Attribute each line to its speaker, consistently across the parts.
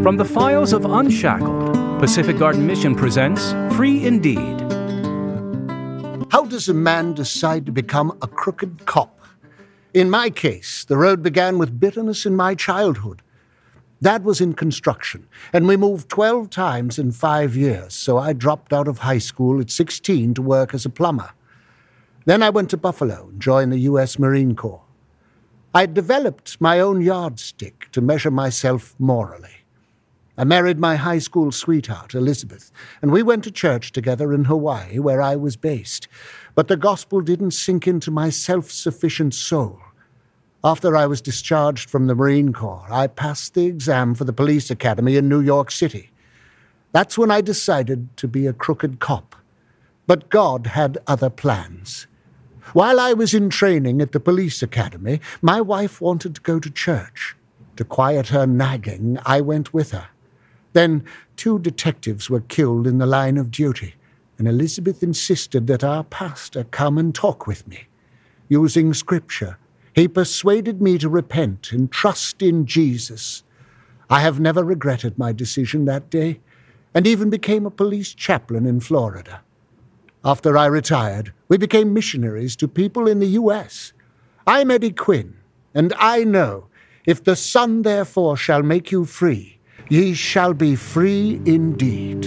Speaker 1: From the files of Unshackled, Pacific Garden Mission presents Free Indeed.
Speaker 2: How does a man decide to become a crooked cop? In my case, the road began with bitterness in my childhood. Dad was in construction, and we moved 12 times in 5 years, so I dropped out of high school at 16 to work as a plumber. Then I went to Buffalo and joined the U.S. Marine Corps. I developed my own yardstick to measure myself morally. I married my high school sweetheart, Elizabeth, and we went to church together in Hawaii, where I was based. But the gospel didn't sink into my self-sufficient soul. After I was discharged from the Marine Corps, I passed the exam for the police academy in New York City. That's when I decided to be a crooked cop. But God had other plans. While I was in training at the police academy, my wife wanted to go to church. To quiet her nagging, I went with her. Then 2 detectives were killed in the line of duty, and Elizabeth insisted that our pastor come and talk with me. Using scripture, he persuaded me to repent and trust in Jesus. I have never regretted my decision that day, and even became a police chaplain in Florida. After I retired, we became missionaries to people in the U.S. I'm Eddie Quinn, and I know, if the Son therefore shall make you free, ye shall be free indeed.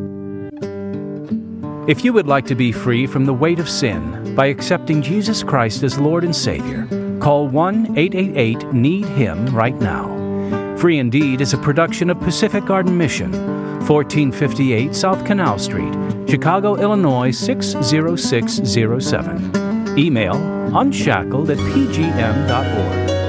Speaker 1: If you would like to be free from the weight of sin by accepting Jesus Christ as Lord and Savior, call 1-888-NEED-HIM right now. Free Indeed is a production of Pacific Garden Mission, 1458 South Canal Street, Chicago, Illinois 60607. Email unshackled@pgm.org.